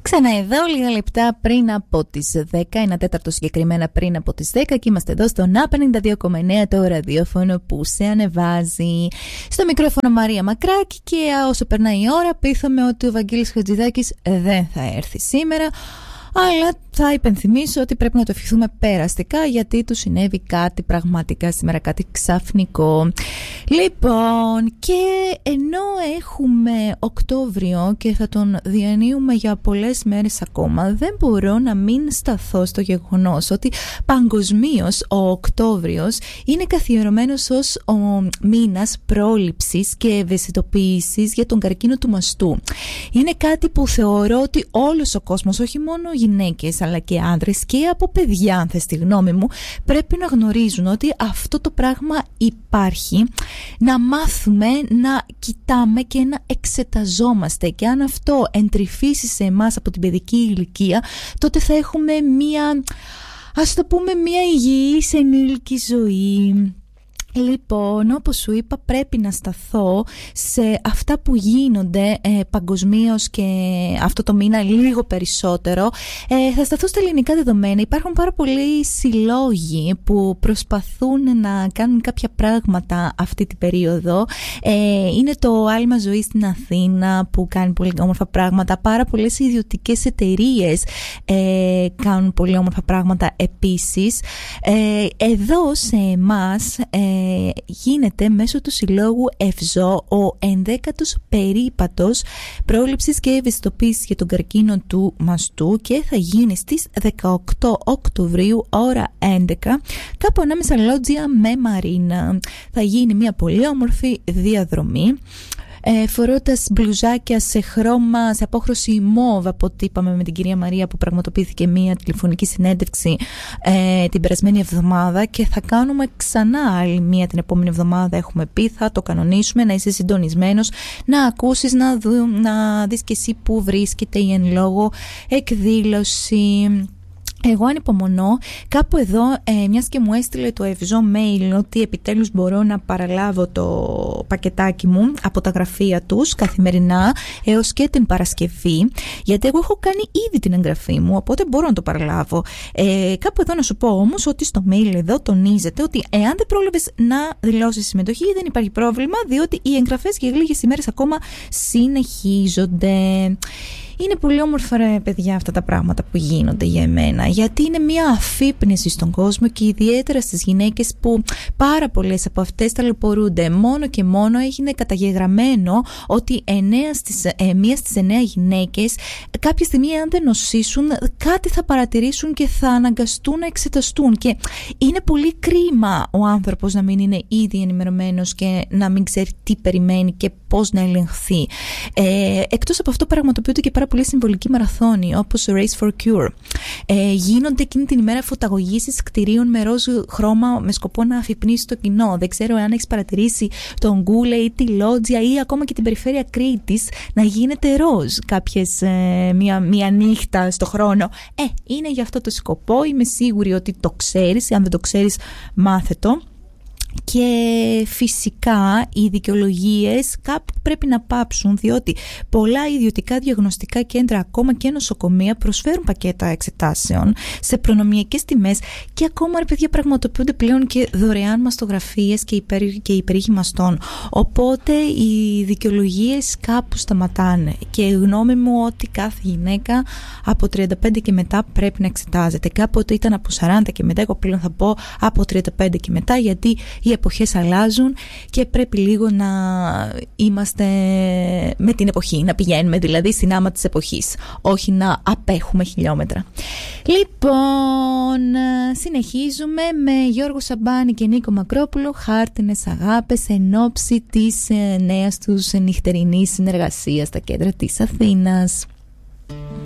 Ξανά εδώ, λίγα λεπτά πριν από τις 10, 1/4 συγκεκριμένα πριν από τις 10, και είμαστε εδώ στο ΝΑ 52,9, το ραδιόφωνο που σε ανεβάζει. Στο μικρόφωνο Μαρία Μακράκη, και όσο περνάει η ώρα, πείθομαι ότι ο Βαγγέλης Χατζηδάκης δεν θα έρθει σήμερα. Αλλά θα υπενθυμίσω ότι πρέπει να το ευχηθούμε περαστικά, γιατί του συνέβη κάτι πραγματικά σήμερα, κάτι ξαφνικό. Λοιπόν, και ενώ έχουμε Οκτώβριο και θα τον διανύουμε για πολλές μέρες ακόμα, δεν μπορώ να μην σταθώ στο γεγονός ότι παγκοσμίως ο Οκτώβριος είναι καθιερωμένος ως ο μήνας πρόληψης και ευαισθητοποίησης για τον καρκίνο του μαστού. Είναι κάτι που θεωρώ ότι όλος ο κόσμος, όχι μόνο γυναίκες αλλά και άντρες και από παιδιά, αν θες τη γνώμη μου, πρέπει να γνωρίζουν ότι αυτό το πράγμα υπάρχει, να μάθουμε να κοιτάμε και να εξεταζόμαστε, και αν αυτό εντρυφήσει σε εμάς από την παιδική ηλικία, τότε θα έχουμε μία, ας το πούμε, μία υγιής ενήλικη ζωή. Λοιπόν, όπως σου είπα, πρέπει να σταθώ σε αυτά που γίνονται παγκοσμίως και αυτό το μήνα λίγο περισσότερο. Θα σταθώ στα ελληνικά δεδομένα. Υπάρχουν πάρα πολλοί συλλόγοι που προσπαθούν να κάνουν κάποια πράγματα αυτή την περίοδο. Είναι το Άλμα Ζωή στην Αθήνα που κάνει πολύ όμορφα πράγματα. Πάρα πολλές ιδιωτικές εταιρείες κάνουν πολύ όμορφα πράγματα επίσης. Εδώ σε εμάς γίνεται μέσω του συλλόγου ΕΦΖΟ ο 11ος περίπατος πρόληψης και ευαισθητοποίησης για τον καρκίνο του μαστού, και θα γίνει στις 18 Οκτωβρίου ώρα 11, κάπου ανάμεσα Λότζια με Μαρίνα. Θα γίνει μια πολύ όμορφη διαδρομή, φορώντας μπλουζάκια σε χρώμα, σε απόχρωση μόβ, από ό,τι είπαμε με την κυρία Μαρία, που πραγματοποιήθηκε μια τηλεφωνική συνέντευξη την περασμένη εβδομάδα, και θα κάνουμε ξανά άλλη μια την επόμενη εβδομάδα. Έχουμε πει, θα το κανονίσουμε, να είσαι συντονισμένος, να ακούσεις, να δεις και εσύ που βρίσκεται η εν λόγω εκδήλωση. Εγώ ανυπομονώ. Κάπου εδώ, μιας και μου έστειλε το ΕΦΖΟ mail ότι επιτέλους μπορώ να παραλάβω το πακετάκι μου από τα γραφεία τους καθημερινά έως και την Παρασκευή, γιατί εγώ έχω κάνει ήδη την εγγραφή μου, οπότε μπορώ να το παραλάβω. Κάπου εδώ να σου πω όμως ότι στο mail εδώ τονίζεται ότι εάν δεν πρόλαβες να δηλώσεις συμμετοχή, δεν υπάρχει πρόβλημα, διότι οι εγγραφές για λίγες ημέρες ακόμα συνεχίζονται. Είναι πολύ όμορφα, ρε παιδιά, αυτά τα πράγματα που γίνονται για εμένα, γιατί είναι μια αφύπνιση στον κόσμο, και ιδιαίτερα στις γυναίκες, που πάρα πολλές από αυτές ταλαιπωρούνται. Μόνο και μόνο έγινε καταγεγραμμένο ότι 1 στις 9 γυναίκες κάποια στιγμή, αν δεν νοσήσουν, κάτι θα παρατηρήσουν και θα αναγκαστούν να εξεταστούν, και είναι πολύ κρίμα ο άνθρωπος να μην είναι ήδη ενημερωμένος και να μην ξέρει τι περιμένει και πώς να ελεγχθεί. Εκτός από αυτό, πραγματοποιούνται και πάρα πολλοί συμβολικοί μαραθώνοι, όπως το Race for Cure. Γίνονται εκείνη την ημέρα φωταγωγήσεις κτηρίων με ροζ χρώμα, με σκοπό να αφυπνίσει το κοινό. Δεν ξέρω αν έχεις παρατηρήσει τον Γκούλε ή τη Λότζια ή ακόμα και την περιφέρεια Κρήτης να γίνεται ροζ μια νύχτα στο χρόνο. Είναι για αυτό το σκοπό. Είμαι σίγουρη ότι το ξέρεις. Αν δεν το ξέρεις, μάθε το. Και φυσικά οι δικαιολογίες κάπου πρέπει να πάψουν, διότι πολλά ιδιωτικά διαγνωστικά κέντρα, ακόμα και νοσοκομεία, προσφέρουν πακέτα εξετάσεων σε προνομιακές τιμές, και ακόμα, ρε παιδιά, πραγματοποιούνται πλέον και δωρεάν μαστογραφίες και υπερήχοι μαστών. Οπότε οι δικαιολογίες κάπου σταματάνε, και η γνώμη μου ότι κάθε γυναίκα από 35 και μετά πρέπει να εξετάζεται. Κάποτε ήταν από 40 και μετά, εγώ πλέον θα πω από 35 και μετά, γιατί οι εποχές αλλάζουν και πρέπει λίγο να είμαστε με την εποχή, να πηγαίνουμε δηλαδή στην άμα της εποχής, όχι να απέχουμε χιλιόμετρα. Λοιπόν, συνεχίζουμε με Γιώργο Σαμπάνη και Νίκο Μακρόπουλο, Χάρτινες αγάπες, εν ώψη της νέας τους νυχτερινής συνεργασίας στα κέντρα της Αθήνας.